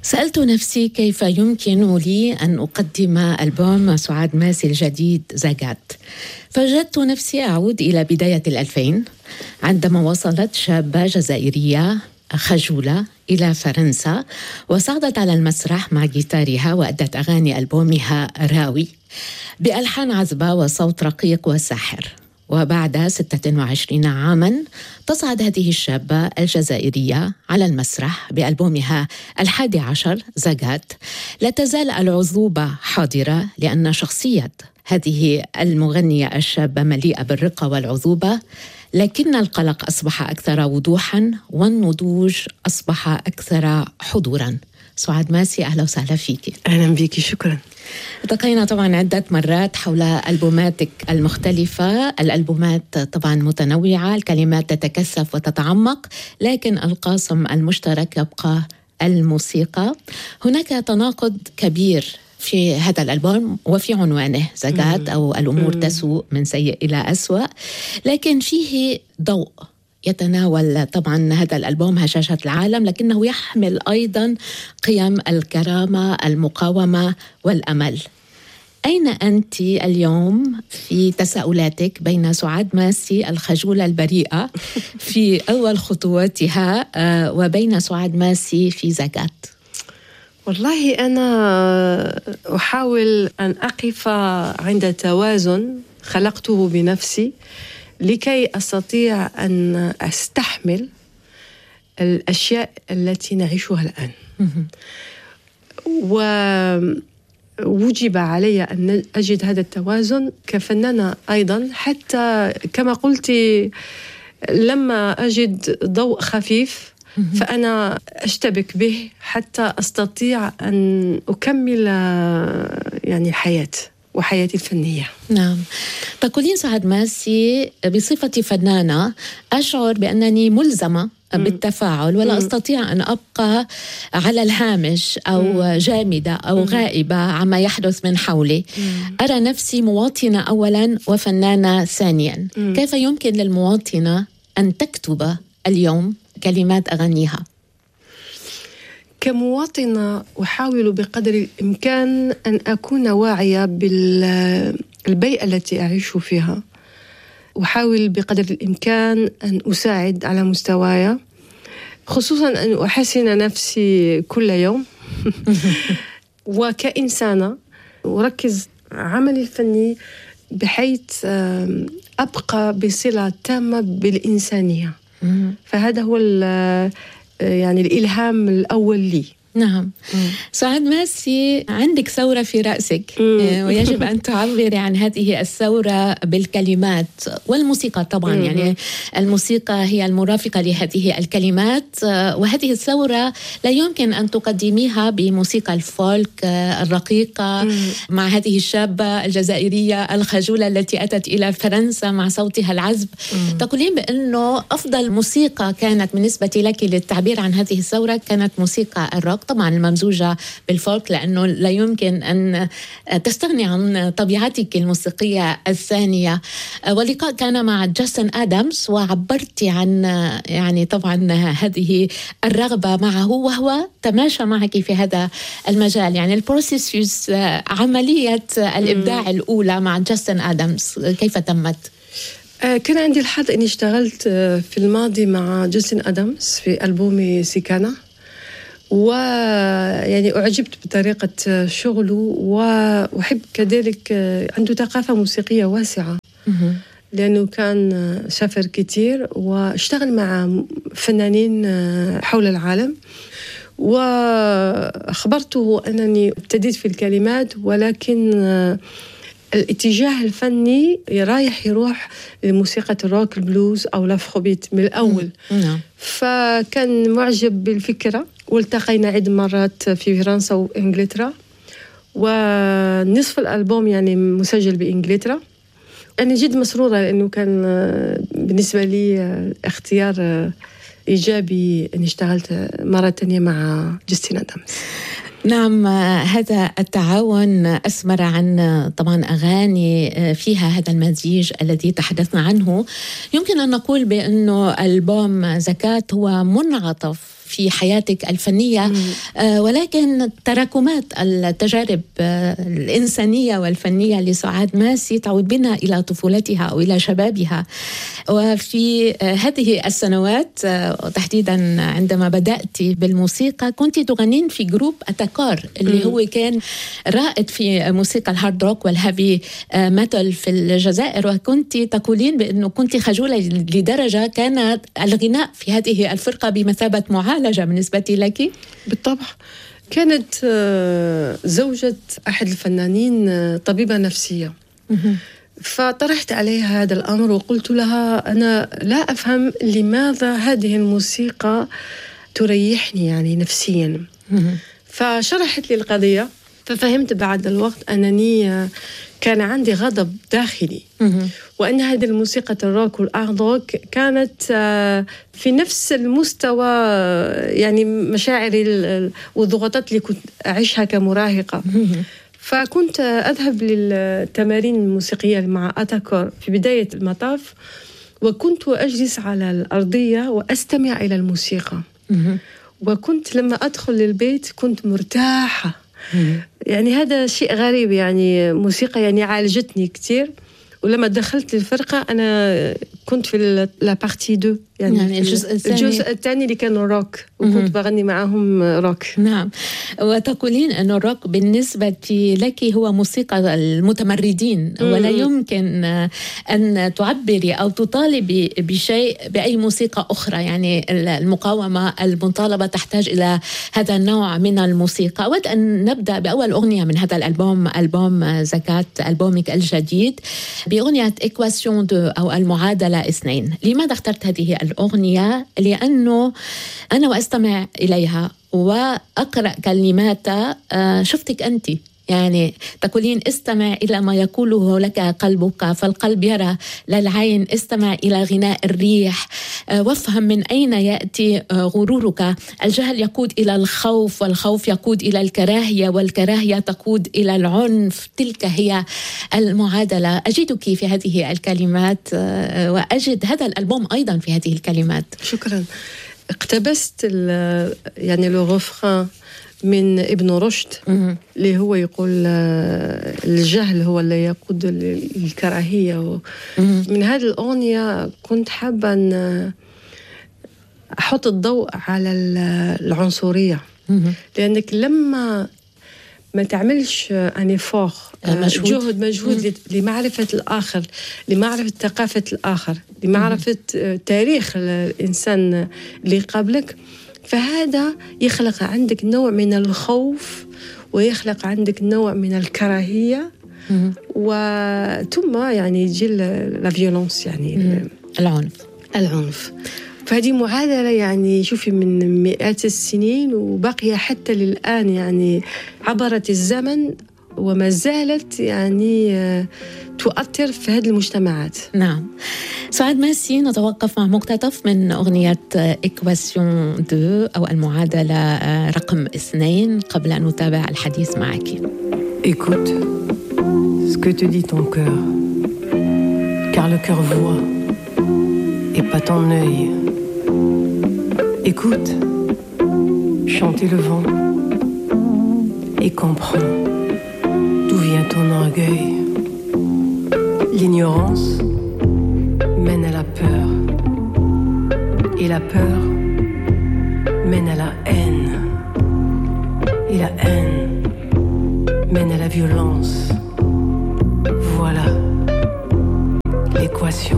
سألت نفسي كيف يمكن لي أن أقدم ألبوم سعاد ماسي الجديد زاغات. فوجدت نفسي أعود إلى بداية 2000 عندما وصلت شابة جزائرية خجولة إلى فرنسا وصعدت على المسرح مع جيتارها وأدت أغاني ألبومها راوي بألحان عذبة وصوت رقيق وساحر. وبعد 26 عاماً تصعد هذه الشابة الجزائرية على المسرح بألبومها 11 زاغات. لا تزال العذوبة حاضرة لأن شخصية هذه المغنية الشابة مليئة بالرقة والعذوبة، لكن القلق أصبح أكثر وضوحاً والنضوج أصبح أكثر حضوراً. سعاد ماسي، أهلا وسهلا فيك. أهلا بك، شكرا. التقينا طبعا عدة مرات حول ألبوماتك المختلفة. الألبومات طبعا متنوعة، الكلمات تتكثف وتتعمق، لكن القاسم المشترك يبقى الموسيقى. هناك تناقض كبير في هذا الألبوم وفي عنوانه زاغات أو الأمور تسوء من سيء إلى أسوأ، لكن فيه ضوء يتناول طبعا هذا الألبوم هشاشة العالم، لكنه يحمل أيضا قيم الكرامة، المقاومة والأمل. أين أنت اليوم في تساؤلاتك بين سعاد ماسي الخجولة البريئة في أول خطواتها وبين سعاد ماسي في زاغات؟ والله أنا أحاول أن أقف عند توازن خلقته بنفسي لكي أستطيع أن أستحمل الأشياء التي نعيشها الآن. ووجب علي أن أجد هذا التوازن كفنانة أيضا، حتى كما قلت لما أجد ضوء خفيف فأنا أشتبك به حتى أستطيع أن أكمل يعني وحياتي الفنية. نعم. تقولين سعاد ماسي بصفتي فنانة أشعر بأنني ملزمة بالتفاعل ولا أستطيع أن أبقى على الهامش أو جامدة أو غائبة عما يحدث من حولي. أرى نفسي مواطنة أولا وفنانة ثانيا. كيف يمكن للمواطنة أن تكتب اليوم كلمات أغنيها؟ كمواطنة أحاول بقدر الإمكان أن أكون واعية بالبيئة التي أعيش فيها. أحاول بقدر الإمكان أن أساعد على مستواي، خصوصا أن أحسن نفسي كل يوم. وكإنسانة أركز عملي الفني بحيث أبقى بصلة تامة بالإنسانية. فهذا هو يعني الإلهام الأول لي. نعم. سعاد ماسي، عندك ثورة في رأسك ويجب أن تعبري عن هذه الثورة بالكلمات والموسيقى طبعا. يعني الموسيقى هي المرافقة لهذه الكلمات، وهذه الثورة لا يمكن أن تقدميها بموسيقى الفولك الرقيقة مع هذه الشابة الجزائرية الخجولة التي أتت إلى فرنسا مع صوتها العذب. تقولين بأنه أفضل موسيقى كانت بالنسبة لك للتعبير عن هذه الثورة كانت موسيقى الروك، طبعا الممزوجة بالفولك، لأنه لا يمكن أن تستغني عن طبيعتك الموسيقية الثانية. ولقاء كان مع جاستن آدمز وعبرتي عن يعني طبعا هذه الرغبة معه، وهو تماشى معك في هذا المجال. يعني البروسيس، عملية الإبداع الأولى مع جاستن آدمز كيف تمت؟ كان عندي الحظ أني اشتغلت في الماضي مع جاستن آدمز في ألبومي سيكانا، ويعني أعجبت بطريقة شغله، وأحب كذلك عنده ثقافة موسيقية واسعة لأنه كان سافر كتير واشتغل مع فنانين حول العالم. وأخبرته أنني ابتديت في الكلمات، ولكن الاتجاه الفني يروح لموسيقى الروك، البلوز أو الأفروبيت من الأول. فكان معجب بالفكرة، والتقينا عدة مرات في فرنسا وإنجلترا، ونصف الألبوم يعني مسجل بإنجلترا. أنا جد مسرورة لأنه كان بالنسبة لي اختيار إيجابي أني اشتغلت مرة تانية مع جاستن آدمز. نعم، هذا التعاون أثمر عن طبعا أغاني فيها هذا المزيج الذي تحدثنا عنه. يمكن أن نقول بأنه ألبوم زاغات هو منعطف في حياتك الفنية، ولكن تراكمات التجارب الإنسانية والفنية لسعاد ماسي تعود بنا إلى طفولتها أو إلى شبابها. وفي هذه السنوات تحديدا عندما بدأت بالموسيقى كنت تغنين في جروب أتاكار اللي هو كان رائد في موسيقى الهارد روك والهيفي ميتال في الجزائر، وكنت تقولين بأنه كنت خجولة لدرجة كان الغناء في هذه الفرقة بمثابة معالجة بالنسبة لك. بالطبع. كانت زوجة أحد الفنانين طبيبة نفسية، فطرحت عليها هذا الأمر وقلت لها أنا لا أفهم لماذا هذه الموسيقى تريحني يعني نفسيا. فشرحت لي القضية، ففهمت بعد الوقت أنني كان عندي غضب داخلي، وأن هذه الموسيقى الروك والآرد روك كانت في نفس المستوى يعني مشاعري والضغوطات اللي كنت أعيشها كمراهقة. فكنت أذهب للتمارين الموسيقية مع أتاكار في بداية المطاف، وكنت أجلس على الأرضية وأستمع إلى الموسيقى، وكنت لما أدخل للبيت كنت مرتاحة. يعني هذا شيء غريب، يعني موسيقى يعني عالجتني كتير. ولما دخلت الفرقة أنا كنت في لا بارتي 2، يعني الجزء الثاني اللي كان روك، وكنت بغني معهم روك. نعم. وتقولين أن الروك بالنسبة لك هو موسيقى المتمردين، ولا يمكن أن تعبري أو تطالبي بشيء بأي موسيقى أخرى. يعني المقاومة المطالبة تحتاج إلى هذا النوع من الموسيقى. أود أن نبدأ بأول أغنية من هذا الألبوم، ألبوم زكاة، ألبومك الجديد، بأغنية إكواسيون 2 أو المعادلة 2. لماذا اخترت هذه الأغنية؟ لأنه أنا وأستمع إليها وأقرأ كلماتها شفتك أنت، يعني تقولين استمع إلى ما يقوله لك قلبك فالقلب يرى لا العين، استمع إلى غناء الريح، وافهم من أين يأتي غرورك. الجهل يقود إلى الخوف، والخوف يقود إلى الكراهية، والكراهية تقود إلى العنف. تلك هي المعادلة. أجدك في هذه الكلمات، وأجد هذا الألبوم أيضا في هذه الكلمات. شكرا. اقتبست يعني لو غفران من ابن رشد اللي هو يقول الجهل هو اللي يقود الكراهية. من هذه الأغنية كنت حابة أن أحط الضوء على العنصرية، لأنك لما ما تعملش أنيفور مجهود لمعرفة الآخر، لمعرفة ثقافة الآخر، لمعرفة تاريخ الإنسان اللي قبلك، فهذا يخلق عندك نوع من الخوف ويخلق عندك نوع من الكراهية، وثم يعني يجي لا فيولونس، يعني العنف. فهذه معادلة يعني شوفي من مئات السنين وبقي حتى للآن، يعني عبرت الزمن وما زالت يعني تؤثر في هذه المجتمعات. نعم. سعاد ماسي، نتوقف مع مقتطف من أغنية إكواسيون 2 أو المعادلة رقم 2 قبل أن نتابع الحديث معك. Écoute ce que te dit ton cœur, car le cœur voit et pas ton œil. Écoute chanter le vent et comprends d'où vient ton orgueil. L'ignorance mène à la peur, et la peur mène à la haine, et la haine mène à la violence. Voilà l'équation.